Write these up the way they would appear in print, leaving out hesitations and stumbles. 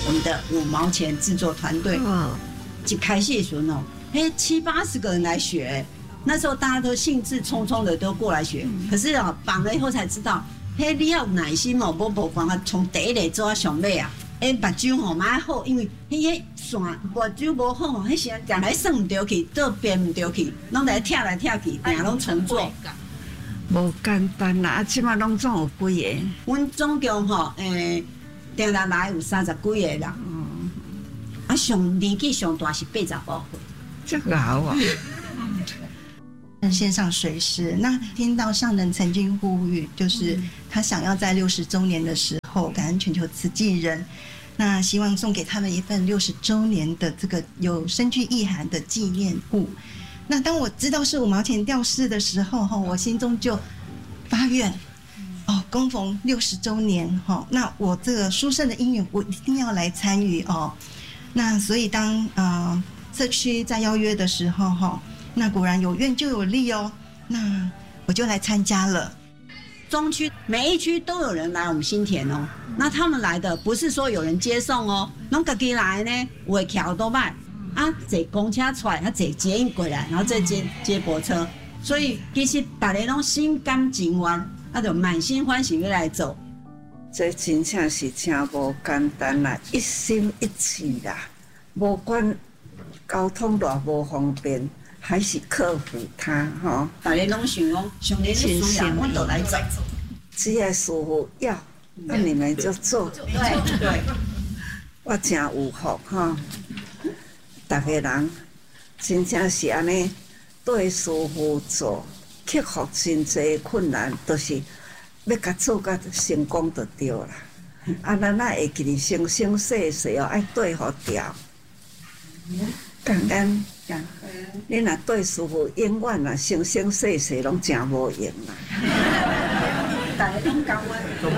我们的5毛钱制作团队。一开始的时候7、80个人来学，那时候大家都兴致冲冲的都过来学。可是绑了以后才知道，你要有耐心无办法从第一个做到上尾啊。目睭蛮好，因为迄线目睭无好，迄时常来算唔对去，倒编唔对去，拢来跳来跳去，定拢重做。 无简单啦，即马拢总有几个？ 阮总共定定来有30几个人。上年纪上大是80多岁， 这个好啊！ 线上水师，那听到上人曾经呼吁，就是他想要在60周年的时候感恩全球慈济人，那希望送给他们一份60周年的这个有深具意涵的纪念物。那当我知道是5毛钱吊饰的时候，我心中就发愿，恭逢60周年，那我这个殊胜的因缘，我一定要来参与哦。那所以当社区在邀约的时候，那果然有愿就有利哦，那我就来参加了。 中区每一区都有人来我们新田哦，那他们来的不是说有人接送哦，拢自己来呢，有的桥都卖坐公车出来，坐捷运过来，然后再接驳车，所以其实大家拢心甘情愿，就满心欢喜要来走。 这真正是真无简单啦，一心一气啦，无管交通多无方便。还是克服它大家拢想讲，上年的需要，我都来走。 只要师傅要，那你们就做。 对， 我真有福大家人真正是安尼对师傅做，克服真侪困难，都是要甲做甲成功就对啦。咱哪会记生生世世爱对好调。感恩。你若对师傅永远啦，生生世世拢真无用啦。 大家拢感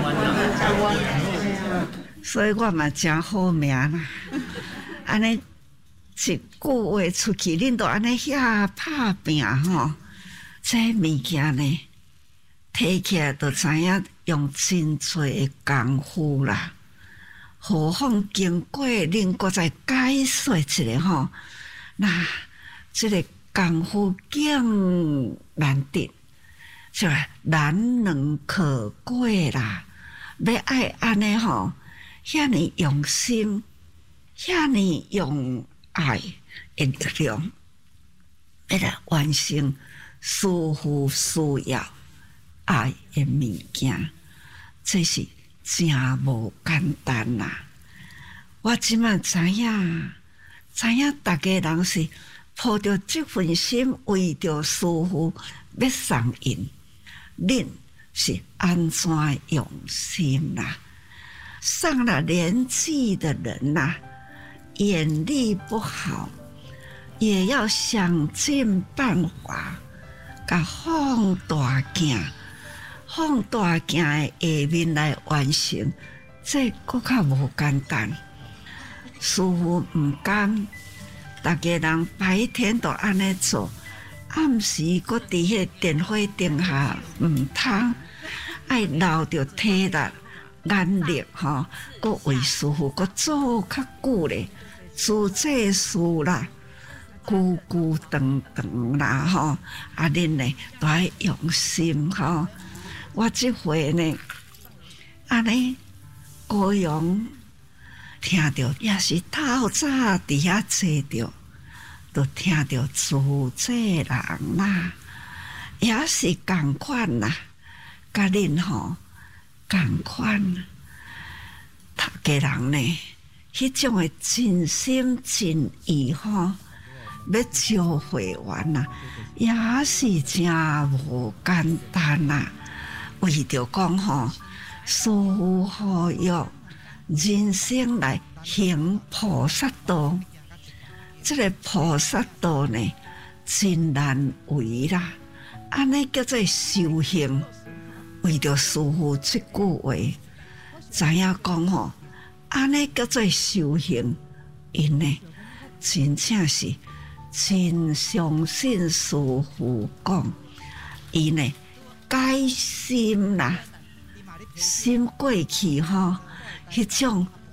恩， 所以我嘛真好命啦。安尼一句话出去，恁都安尼遐拍拼这物件呢，摕起来就知影用真多的功夫啦。何况经过恁搁再解说一下那这个功夫更难得，是吧？难能可贵啦！要爱安尼遐尼用心，遐尼用爱的力量，要来完成师父需要爱的物件，这是真无简单啦！我即马知影大家人是抱着这份心，为着师父要送因，恁是安怎用心啦？上了年纪的人呐，眼力不好，也要想尽办法，甲放大镜的下面来完成，这更较无简单。师父唔甘，大家人白天都安尼做，暗时搁伫迄电火顶下唔通，爱留着体力、眼力搁为师父搁做较久咧，做这事啦，久久长长啦恁呢都爱用心我这回呢，安尼高阳。听到也是透早伫遐坐着，都听到自这人啦，也是同款啦，甲恁同款。大家人呢，迄种的真心真意要招会员啦，也是真无简单啦。为着讲师父好育。人生来行菩萨道，这个菩萨道呢，真难为啦。安尼叫做修行，为着师父这句话，知影讲安尼叫做修行，因呢真正是真相信师父讲，伊呢改心啦，心过去迄种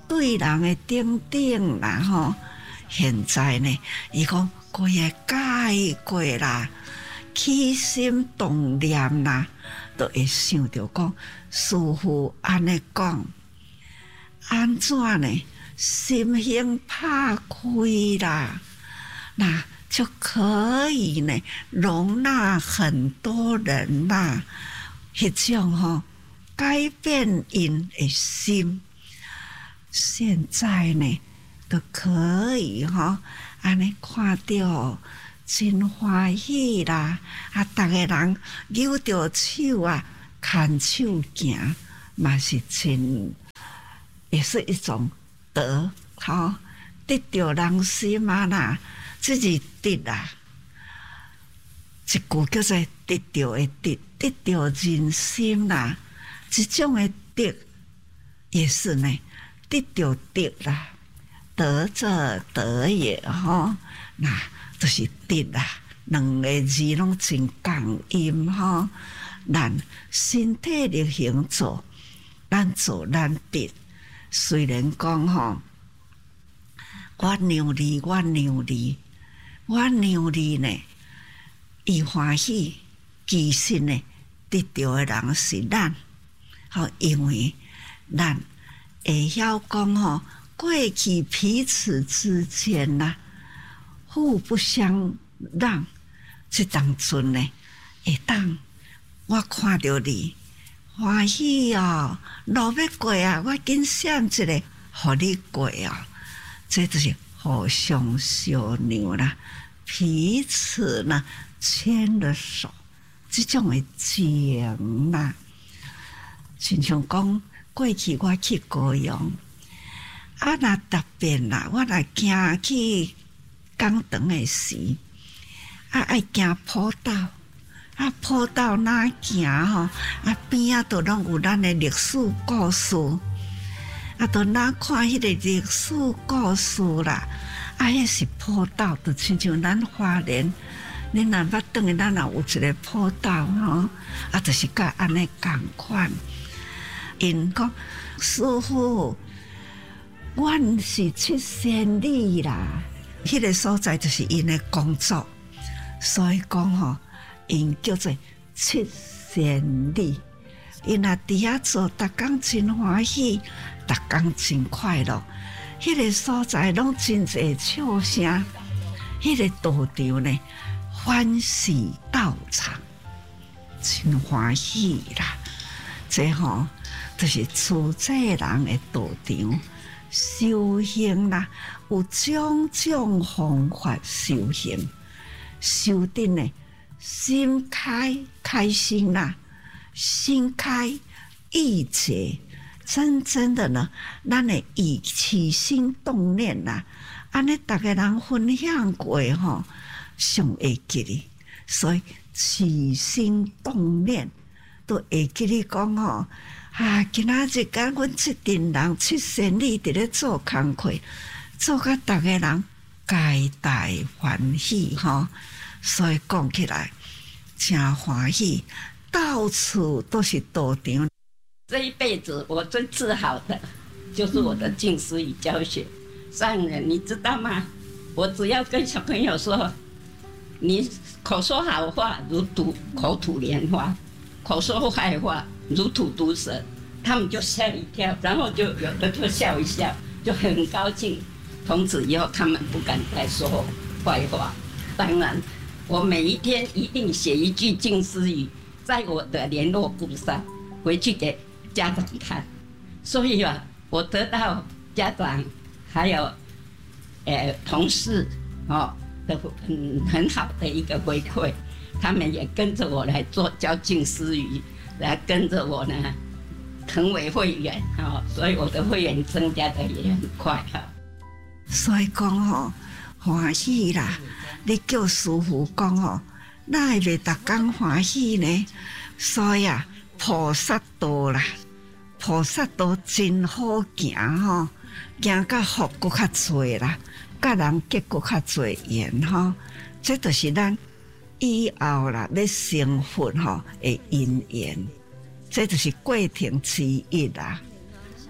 对人的顶顶啦吼。现在呢，伊讲规个改过啦，起心动念啦，都会想着讲师父安尼讲，安怎呢？心胸拍开啦，那就可以呢容纳很多人啦。迄种吼改变因的心，现在呢都可以吼，安尼看到真欢喜啦！啊，逐个人扭着手啊，牵手行，嘛是真，也是一种得，吼，得着人心啊啦，自己得啦。一句叫做得着的得，得着人心啦，这种的得也是呢，得着得啦，得者得也吼，那就是得啦。两个字拢真共音吼，咱身体力行做，咱做咱得。虽然讲吼，我让你，我让你，我让你呢。伊欢喜，其实呢，得到的人是咱，吼，因为咱会晓讲吼，过去彼此之间呐，互不相让，这当阵呢，会当我看到你欢喜哦，路要过啊，我紧闪一个，互你过啊，这就是互相相让啦，彼此呢。牵了手，这种的情啦，亲像讲过去我去高雄，啊那特别啦，我来行去港场的时，啊爱行坡道，啊坡道哪行吼，啊边仔都拢有咱的历史故事，啊都哪看迄个历史故事啦，啊迄是坡道，就亲像咱花莲。你若捌转去，咱也有一个坡道吼，啊，就是甲安尼共款。因讲师父，阮是七仙女啦，迄个所在就是因的工作，所以讲吼，因叫做七仙女。因也伫遐做，逐工真欢喜，逐工真快乐。迄个所在拢真侪笑声，迄个道场呢。欢喜道场，真欢喜啦！这吼就是出家人的道场修行啦，有种种方法修行，修定呢心开心啦，心开意解，真正的呢，咱的起心动念啦，安尼大家人分享过吼。上会记哩，所以起心动念都会记哩讲吼啊！今仔日甲阮七阵人七仙女伫咧做工课，做甲逐个人皆大欢喜吼。所以讲起来真欢喜，到处都是道场。 这一辈子我最自豪的就是我的静思语教学。上人，你知道吗？我只要跟小朋友说。你口说好话如口吐莲花，口说坏话如吐毒蛇，他们就吓一跳，然后就有的就笑一笑，就很高兴。从此以后，他们不敢再说坏话。当然，我每一天一定写一句静思语，在我的联络簿上，回去给家长看。所以啊，我得到家长还有同事的很好的一个回馈，他们也跟着我来做教静思语，来跟着我呢成为会员所以我的会员增加的也很快所以讲吼，欢喜啦！你叫师父讲吼，哪会袂逐工欢喜呢？所以啊，菩萨道啦，菩萨道真好行吼，行到福搁较侪啦。甲人结果较侪缘吼，这就是咱以后啦要成佛吼的因缘，这就是过程之一啦。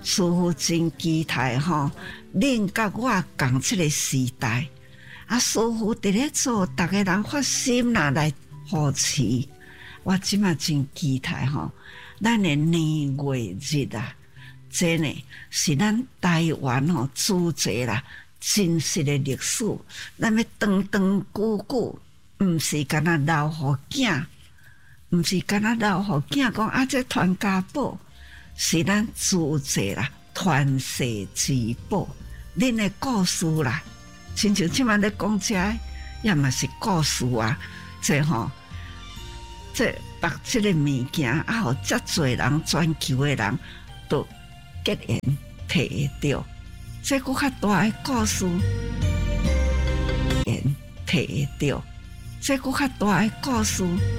师父真期待吼，恁甲我共这个时代。啊，师父伫咧做，逐个人发心啦来扶持。我即马真期待吼，咱的年月日啊，真诶是咱台湾吼主席啦，真实的历史，咱要长长久久，毋是干那留互囝，毋是干那留互囝讲啊，这传家宝是咱主席啦，传世之宝，恁的故事啦。亲像即摆咧讲遮，也嘛是故事啊！这吼，这读即个物件啊，互遮侪人全球的人都结缘摕到，这佫较大的故事，缘摕到，这佫较大的故事。